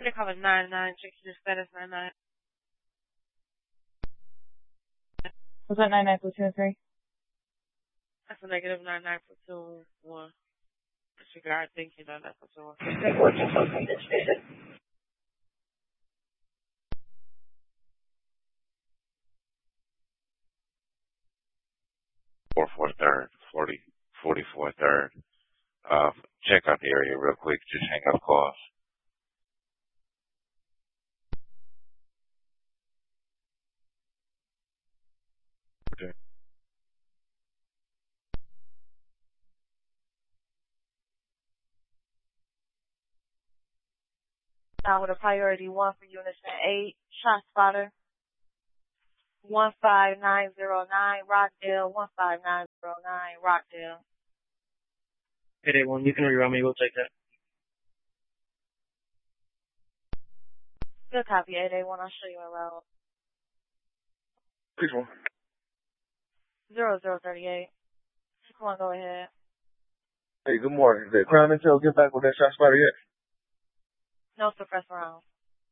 They call it 99. Check your status 99. Was that 99 for 2 and 3? That's a negative 99 for 2 1. Disregard thinking on that for 2 1. 44 third, 44 third. Check out the area real quick. Just hang up calls. Okay. Now with a priority 1 for units 8, shot spotter 15909 Rockdale, 15909 Rockdale. Hey, one, you can reroute me. We'll take that. Good copy, 881. I'll show you a route. Please, one. 0038. Come on, go ahead. Hey, good morning. Did Crown Intel get back with that shot spotter yet? No suppress round.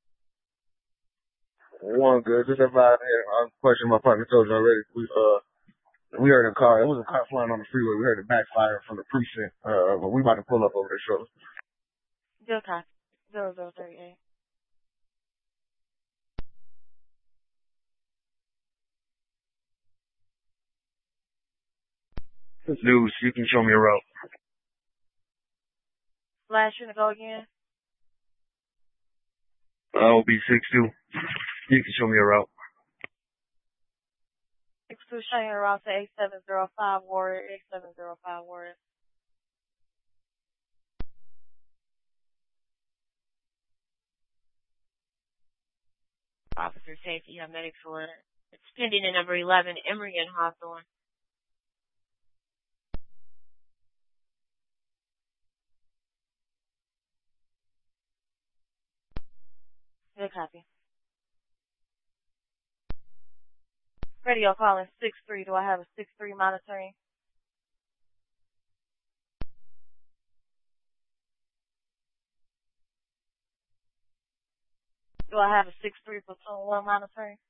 One good. Just about here. I'm questioning my partner told you already. We heard a car. It was a car flying on the freeway. We heard it backfire from the precinct. But we about to pull up over there shortly. Good copy. 0038. News, you can show me a route. Last unit, go again. OB 62. You can show me a route. 62 showing you a route to 8705 Warrior, 8705 Warrior. Officer safety, you have medics for it's pending in number 11, Emory and Hawthorne. Good copy. Radio calling 6-3. Do I have a 6-3 monitoring? Do I have a 6-3 platoon 1 monitoring?